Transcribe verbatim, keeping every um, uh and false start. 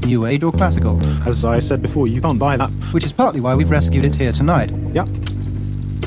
New Age or classical? As I said before, you can't buy that. Which is partly why we've rescued it here tonight. Yep,